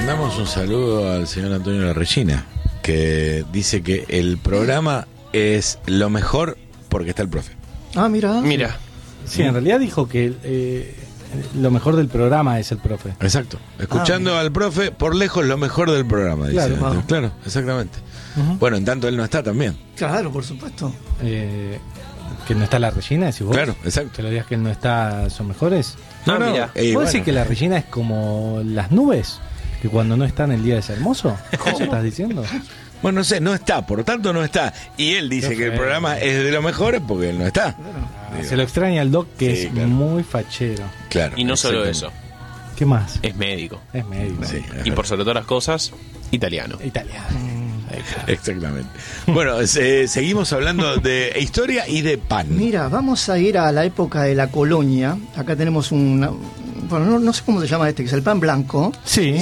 mandamos un saludo al señor Antonio La Regina, que dice que el programa es lo mejor porque está el profe. Ah, mira. Sí, en realidad dijo que lo mejor del programa es el profe. Exacto. Escuchando al profe, por lejos lo mejor del programa, dice. Claro, Claro, exactamente. Bueno, en tanto él no está también. Claro, por supuesto. Que no está la Regina, decís vos. Claro, exacto. Que los días que él no está son mejores. No, mira. ¿Vos decís que la Regina es como las nubes? Que cuando no están el día es hermoso. ¿Cómo estás diciendo? Bueno, no sé, no está, por lo tanto no está. Y él dice que el programa es de los mejores porque él no está. Se lo extraña al Doc, que Sí, es claro. muy fachero. Claro. Y no solo eso, ¿Qué más? es médico. Es médico. Sí, Y por sobre todas las cosas, italiano. Italiano. exactamente. Bueno, seguimos hablando de historia y de pan. Mira, vamos a ir a la época de la colonia. Acá tenemos bueno, no sé cómo se llama que es el pan blanco. Sí.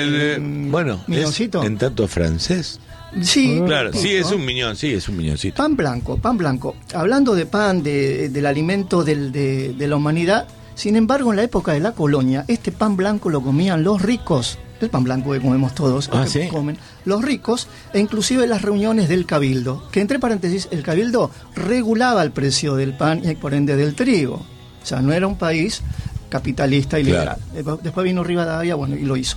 Sí, bueno, Miñoncito. es en tanto francés. Sí, Claro, sí, poquito. es un miñón, sí, es un miñoncito. Pan blanco, pan blanco. Hablando de pan, del alimento de la humanidad, sin embargo, en la época de la colonia, este pan blanco lo comían los ricos. El pan blanco que comemos todos, Ah, que ¿sí? comen los ricos, e inclusive las reuniones del cabildo, que entre paréntesis, el cabildo regulaba el precio del pan y por ende del trigo. O sea, no era un país capitalista y liberal. Después vino Rivadavia, bueno, y lo hizo.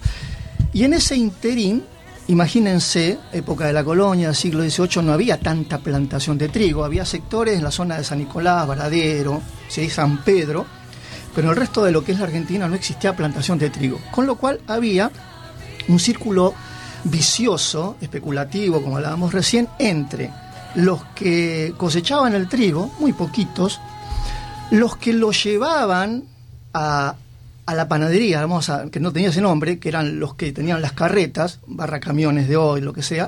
Y en ese interín, imagínense, época de la colonia, siglo XVIII, no había tanta plantación de trigo, había sectores en la zona de San Nicolás, Varadero, ¿sí? San Pedro, pero en el resto de lo que es la Argentina no existía plantación de trigo, con lo cual había un círculo vicioso, especulativo, como hablábamos recién, entre los que cosechaban el trigo, muy poquitos, los que lo llevaban a la panadería, que no tenía ese nombre, que eran los que tenían las carretas, barra camiones de hoy, lo que sea,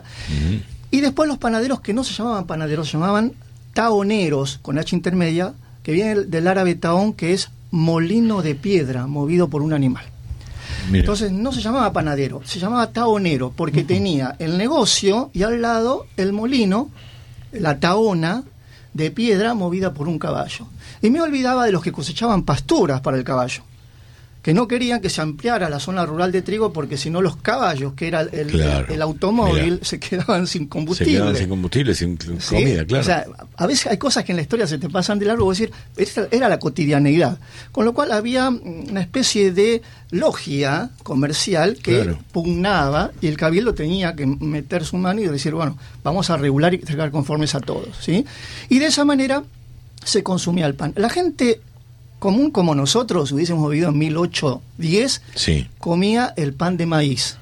y después los panaderos que no se llamaban panaderos, se llamaban taoneros, con H intermedia, que viene del árabe taón, que es molino de piedra, movido por un animal. Mira. Entonces no se llamaba panadero, se llamaba taonero, porque tenía el negocio y al lado el molino, la taona de piedra movida por un caballo. Y me olvidaba de los que cosechaban pasturas para el caballo, que no querían que se ampliara la zona rural de trigo, porque si no los caballos, que era el automóvil, Mirá. se quedaban sin combustible. Se quedaban sin combustible, sin ¿Sí? comida, claro. O sea, a veces hay cosas que en la historia se te pasan de largo, vos decir, esta era la cotidianeidad. Con lo cual había una especie de logia comercial que pugnaba, y el cabildo tenía que meter su mano y decir, bueno, vamos a regular y entregar conformes a todos, ¿sí? Y de esa manera se consumía el pan. La gente común como nosotros, hubiésemos vivido en 1810, Sí. comía el pan de maíz,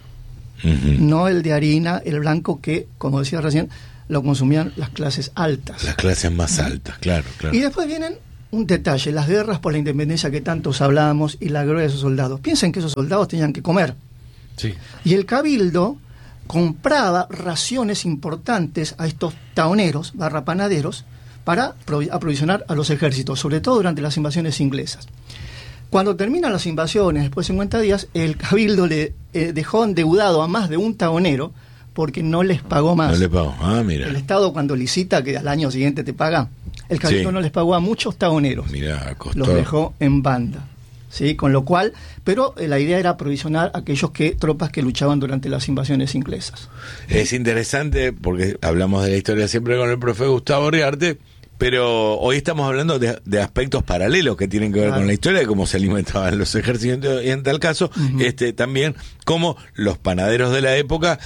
no el de harina, el blanco, que, como decía recién, lo consumían las clases altas. Las clases más altas, claro. Y después vienen un detalle, las guerras por la independencia que tantos hablamos y la gloria de esos soldados. Piensen que esos soldados tenían que comer. Sí. Y el cabildo compraba raciones importantes a estos taoneros, barra panaderos, para aprovisionar a los ejércitos, sobre todo durante las invasiones inglesas. Cuando terminan las invasiones, después de 50 días, el cabildo le dejó endeudado a más de un taonero porque no les pagó más. No le pagó. Ah, mira. El Estado, cuando licita, que al año siguiente te paga, el cabildo no les pagó a muchos taoneros. Mira, costó. Los dejó en banda. ¿Sí? Con lo cual, pero la idea era aprovisionar a aquellos tropas que luchaban durante las invasiones inglesas. Es interesante porque hablamos de la historia siempre con el profe Gustavo Riarte, pero hoy estamos hablando de aspectos paralelos que tienen que ver con la historia, de cómo se alimentaban los ejércitos, y en tal caso, también cómo los panaderos de la época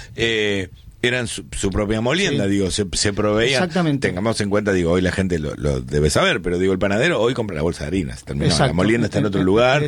eran su propia molienda, digo, se proveían. Exactamente. Tengamos en cuenta, digo, hoy la gente lo debe saber, pero digo, el panadero hoy compra la bolsa de harinas, terminó, la molienda está en otro lugar,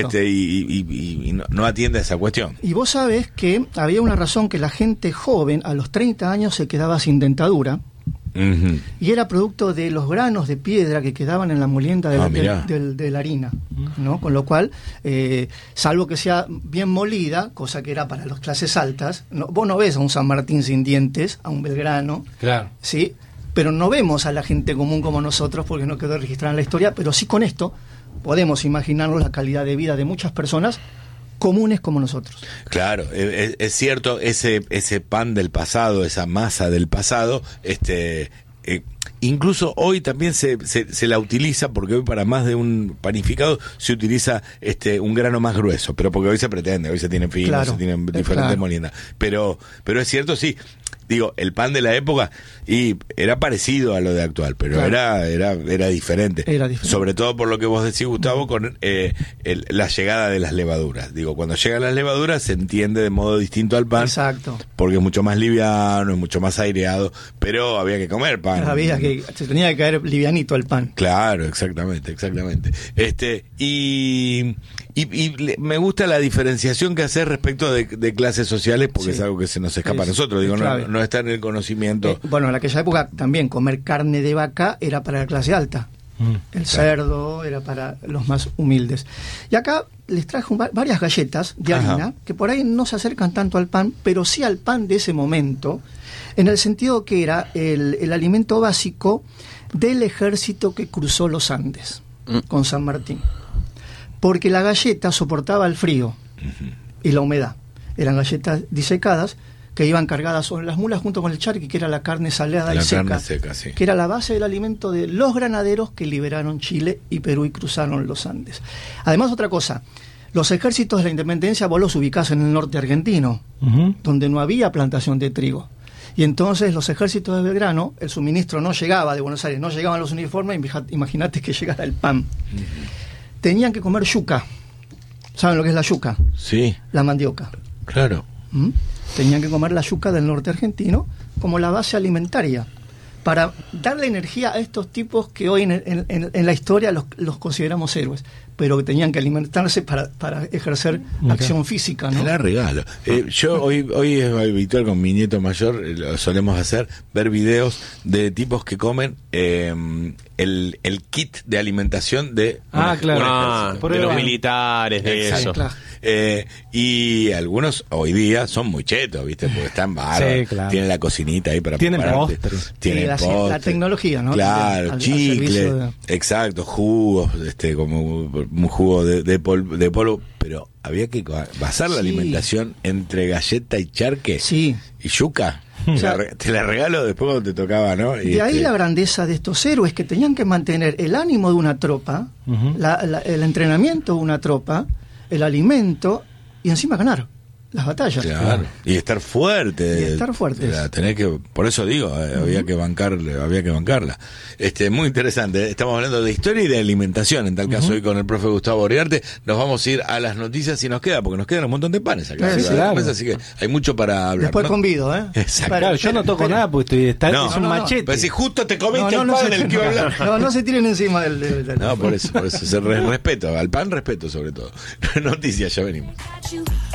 y no atiende a esa cuestión. Y vos sabés que había una razón, que la gente joven a los 30 años se quedaba sin dentadura, y era producto de los granos de piedra que quedaban en la molienda de la harina, ¿no? Con lo cual, salvo que sea bien molida, cosa que era para las clases altas, vos no ves a un San Martín sin dientes, a un Belgrano, claro, ¿sí? Pero no vemos a la gente común como nosotros, porque no quedó registrada en la historia, pero sí con esto podemos imaginarnos la calidad de vida de muchas personas comunes como nosotros. Claro, es cierto, ese pan del pasado, esa masa del pasado, incluso hoy también se la utiliza, porque hoy para más de un panificado se utiliza un grano más grueso, pero porque hoy se pretende, hoy se tienen finos, Claro, se tienen diferentes moliendas. Pero es cierto, sí. Digo, el pan de la época y era parecido a lo de actual, pero Claro. era diferente. Era diferente. Sobre todo por lo que vos decís, Gustavo, con la llegada de las levaduras. Digo, cuando llegan las levaduras se entiende de modo distinto al pan. Exacto. Porque es mucho más liviano, es mucho más aireado, pero había que comer pan. Se tenía que caer livianito el pan. Claro, exactamente. Y me gusta la diferenciación que haces respecto de clases sociales, porque es algo que se nos escapa a nosotros. Digo, no está en el conocimiento. Bueno, en aquella época también comer carne de vaca era para la clase alta. El cerdo era para los más humildes. Y acá les trajo varias galletas de harina que por ahí no se acercan tanto al pan, pero sí al pan de ese momento, en el sentido que era el alimento básico del ejército que cruzó los Andes con San Martín. Porque la galleta soportaba el frío y la humedad. Eran galletas disecadas que iban cargadas sobre las mulas junto con el charqui, que era la carne salada y seca, sí. que era la base del alimento de los granaderos que liberaron Chile y Perú y cruzaron los Andes. Además, otra cosa, los ejércitos de la independencia vos los ubicás en el norte argentino, donde no había plantación de trigo. Y entonces los ejércitos de Belgrano, el suministro no llegaba de Buenos Aires, no llegaban los uniformes, imagínate que llegara el pan. Tenían que comer yuca. ¿Saben lo que es la yuca? Sí. La mandioca. Claro. Tenían que comer la yuca del norte argentino como la base alimentaria para darle energía a estos tipos que hoy en la historia los consideramos héroes, pero que tenían que alimentarse para ejercer acción física, ¿no? Te la regalo. Yo hoy es habitual con mi nieto mayor, lo solemos hacer, ver videos de tipos que comen el kit de alimentación de de los militares, de eso. Claro. Y algunos hoy día son muy chetos, ¿viste? Porque están bárbaros. Sí, claro. Tienen la cocinita ahí para Tienen prepararte. postres. Tienen la postres. tecnología, ¿no? Claro, Al chicle, servicio exacto, jugos, como un jugo de polvo, pero había que basar la alimentación entre galleta y charque Sí. y yuca. O sea, Te la regalo después cuando te tocaba, ¿no? De ahí la grandeza de estos héroes que tenían que mantener el ánimo de una tropa, el entrenamiento de una tropa, el alimento y encima ganar las batallas. Claro. Y estar fuerte. Y estar fuertes. Por eso digo, había que bancarla. Muy interesante. Estamos hablando de historia y de alimentación. En tal caso, hoy con el profe Gustavo Oriarte nos vamos a ir a las noticias y porque nos quedan un montón de panes acá. Sí, claro. Así que hay mucho para hablar. Después ¿no? convido, Exacto. Claro, yo no toco nada porque es un No. machete. Pero si justo te comiste el pan del que iba a hablar. No se tiren encima del No, por eso. Respeto. Al pan, respeto sobre todo. Noticias, ya venimos.